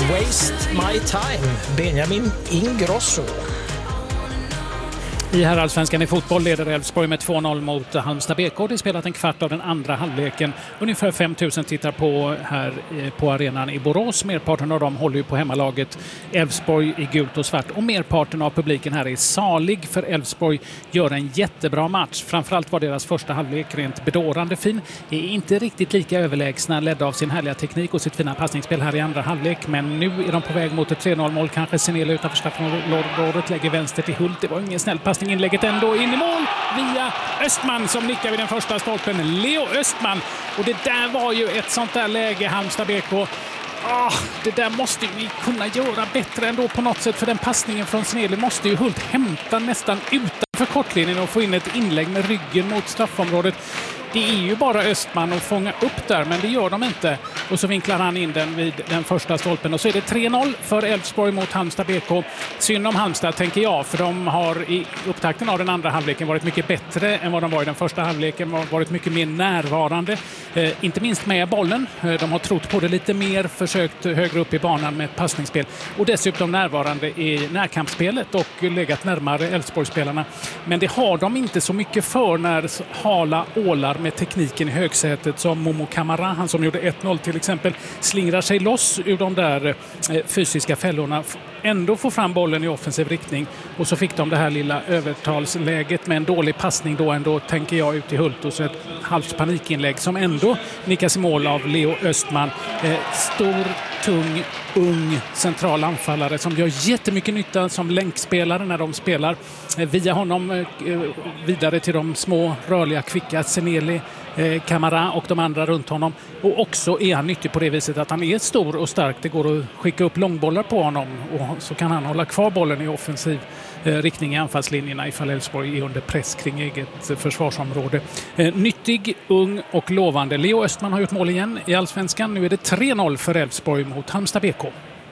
Waste My Time, Benjamin Ingrosso. I herrallsvenskan i fotboll leder Elfsborg med 2-0 mot Halmstad BK. Det spelat en kvart av den andra halvleken. Ungefär 5 000 tittar på här på arenan i Borås. Merparten av dem håller ju på hemmalaget Elfsborg i gult och svart. Och merparten av publiken här är salig, för Elfsborg gör en jättebra match. Framförallt var deras första halvlek rent bedårande fin. Är inte riktigt lika överlägsna, ledda av sin härliga teknik och sitt fina passningsspel här i andra halvlek. Men nu är de på väg mot ett 3-0-mål. Kanske Senele utanför straffområdet lägger vänster till Hult. Det var ingen snäll passning. Inlägget ändå in i mål via Östman som nickar vid den första stolpen. Leo Östman. Och det där var ju ett sånt där läge, Halmstad BK. Det där måste vi kunna göra bättre ändå på något sätt, för den passningen från Senele måste ju Hult hämta nästan utanför kortlinjen och få in ett inlägg med ryggen mot straffområdet. Det är ju bara Östman att fånga upp där, men det gör de inte. Och så vinklar han in den vid den första stolpen. Och så är det 3-0 för Elfsborg mot Halmstad BK. Synd om Halmstad, tänker jag, för de har i upptakten av den andra halvleken varit mycket bättre än vad de var i den första halvleken. De har varit mycket mer närvarande. Inte minst med bollen. De har trott på det lite mer, försökt högre upp i banan med ett passningsspel. Och dessutom närvarande i närkampsspelet och legat närmare Elfsborgsspelarna. Men det har de inte så mycket för när hala ålar med tekniken i högsätet som Momo Kamara, han som gjorde 1-0 till exempel, slingrar sig loss ur de där fysiska fällorna, ändå får fram bollen i offensiv riktning, och så fick de det här lilla övertalsläget med en dålig passning då ändå, tänker jag, ut i Hult, och så ett halvt panikinlägg som ändå nickas i mål av Leo Östman. Stor, tung, ung central anfallare som gör jättemycket nytta som länkspelare när de spelar. Via honom vidare till de små rörliga kvicka Senele, Kamara och de andra runt honom. Och också är han nyttig på det viset att han är stor och stark. Det går att skicka upp långbollar på honom och så kan han hålla kvar bollen i offensiv riktning i anfallslinjerna ifall Elfsborg är under press kring eget försvarsområde. Nyttig, ung och lovande. Leo Östman har gjort mål igen i allsvenskan. Nu är det 3-0 för Elfsborg mot Halmstad BK.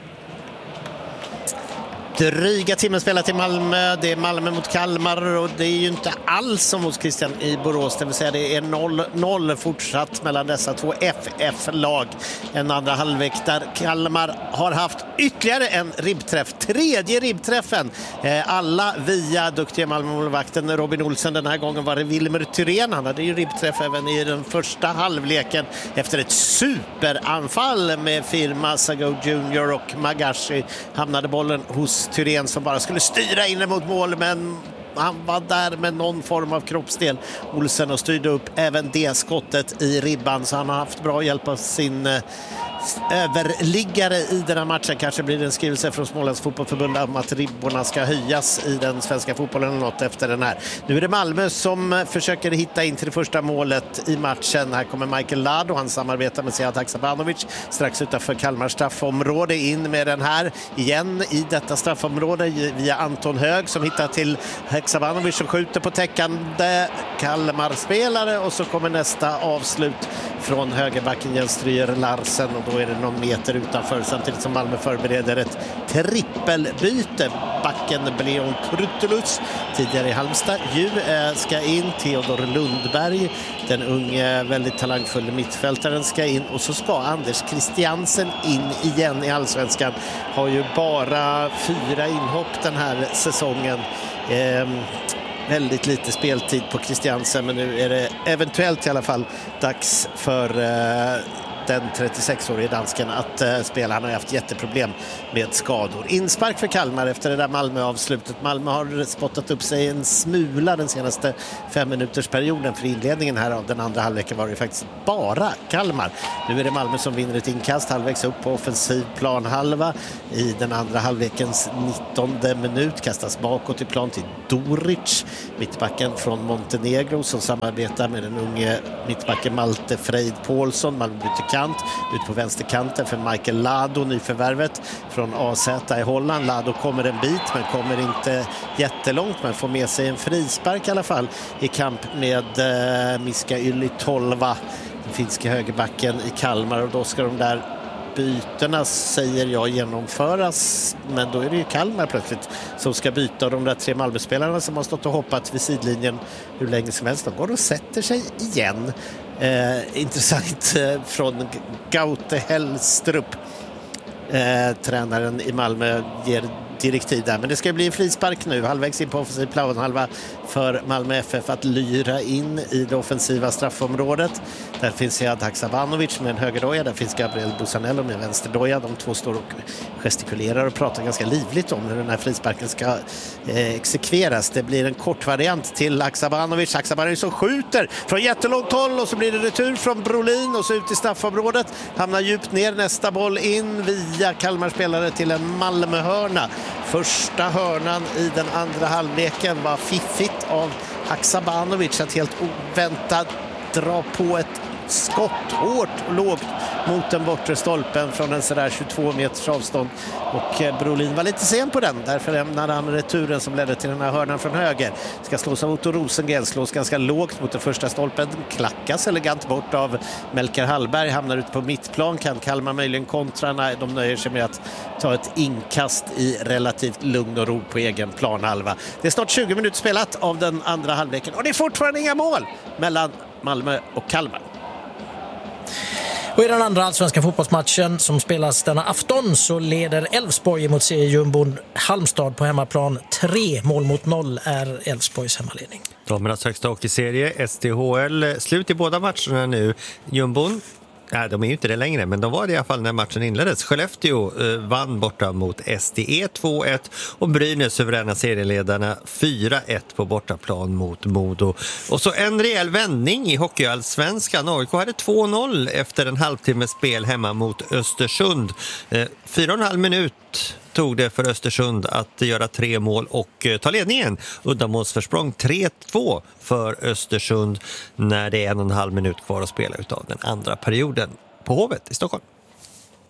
Dryga timmen spelat i Malmö. Det är Malmö mot Kalmar och det är ju inte alls som hos Christian i Borås. Det vill säga det är 0-0 fortsatt mellan dessa två FF-lag. En andra halvlek där Kalmar har haft ytterligare en ribbträff. Tredje ribbträffen. Alla via duktiga Malmö-målvakten Robin Olsen. Den här gången var det Wilmer Thyrén. Han hade ju ribbträff även i den första halvleken efter ett superanfall med Firma, Sago Junior och Magashi. Hamnade bollen hos Thyrén som bara skulle styra in mot mål, men han var där med någon form av kroppsdel, Olsen, och styrde upp även det skottet i ribban, så han har haft bra hjälp av sin överliggare i den här matchen. Kanske blir det en skrivelse från Smålands fotbollförbund om att ribborna ska höjas i den svenska fotbollen eller något efter den här. Nu är det Malmö som försöker hitta in till det första målet i matchen. Här kommer Michael Ladd och han samarbetar med Sead Haksabanovic strax utanför Kalmar straffområde. In med den här igen i detta straffområde via Anton Hög som hittar till Haksabanovic som skjuter på täckande Kalmar-spelare, och så kommer nästa avslut från högerbacken Jens Stryger Larsen, och då är det någon meter utanför, samtidigt som Malmö förbereder ett trippelbyte. Backen Bleon Kurtulus, tidigare i Halmstad, ska in. Theodor Lundberg, den unge väldigt talangfulla mittfältaren, ska in, och så ska Anders Christiansen in igen i Allsvenskan. Har ju bara 4 inhopp den här säsongen. Väldigt lite speltid på Christiansen, men nu är det eventuellt i alla fall dags för den 36-årige dansken att spela. Han har haft jätteproblem med skador. Inspark för Kalmar efter det där Malmö-avslutet. Malmö har spottat upp sig en smula den senaste 5-minutersperioden, för inledningen här av den andra halvleken var det faktiskt bara Kalmar. Nu är det Malmö som vinner ett inkast halvvägs upp på offensiv planhalva i den andra halvlekens 19:e minut. Kastas bakåt i plan till Doric, mittbacken från Montenegro, som samarbetar med den unge mittbacken Malte Freid Paulsson. Malmö byter kant, ut på vänsterkanten för Michael Lado, nyförvärvet från AZ i Holland. Lado kommer en bit men kommer inte jättelångt, men får med sig en frispark i alla fall i kamp med Miska Yli-Tolva, den finska högerbacken i Kalmar, och då ska de där byterna, säger jag, genomföras, men då är det ju Kalmar plötsligt som ska byta, och de där 3 Malmö-spelarna som har stått och hoppat vid sidlinjen hur länge som helst, de går och sätter sig igen. Intressant från Gaute Hellstrup. tränaren i Malmö ger direktiv där. Men det ska bli en frispark nu, halvvägs in på offensiv planhalva för Malmö FF att lyra in i det offensiva straffområdet. Där finns Sead Haksabanovic med en högerdoja, där finns Gabriel Busanello med en vänsterdoja. De två står och gestikulerar och pratar ganska livligt om hur den här frisparken ska exekveras. Det blir en kort variant till Haksabanovic. Haksabanovic som skjuter från jättelångt håll och så blir det retur från Brolin och så ut i straffområdet. Hamnar djupt ner, nästa boll in via Kalmar-spelare till en Malmö-hörna. Första hörnan i den andra halvleken var fiffigt av Haksabanovic att helt oväntat dra på ett skott hårt och lågt mot den bortre stolpen från en sådär 22 meters avstånd. Och Brolin var lite sen på den. Därför lämnade han returen som ledde till den här hörnan från höger. Ska slås av Otto Rosengren. Slås ganska lågt mot den första stolpen. Klackas elegant bort av Melker Hallberg. Hamnar ute på mittplan. Kan Kalmar möjligen kontra? Nej, de nöjer sig med att ta ett inkast i relativt lugn och ro på egen planhalva. Det är snart 20 minuter spelat av den andra halvleken. Och det är fortfarande inga mål mellan Malmö och Kalmar. Och i den andra allsvenska fotbollsmatchen som spelas denna afton så leder Elfsborg mot seriejumbon Halmstad på hemmaplan. 3-0 är Elfsborgs hemmaledning. Damernas högsta hockeyserie, STHL, slut i båda matcherna nu. Jumbon, nej, de är ju inte det längre, men de var det i alla fall när matchen inleddes. Skellefteå vann borta mot SDE 2-1 och Brynäs suveräna serieledarna 4-1 på bortaplan mot Modo. Och så en rejäl vändning i hockeyallsvenskan. AIK hade 2-0 efter en halvtimme spel hemma mot Östersund. 4,5 minut tog det för Östersund att göra 3 mål och ta ledningen. Uddamålsförsprång 3-2 för Östersund när det är 1,5 minut kvar att spela utav den andra perioden på Hovet i Stockholm.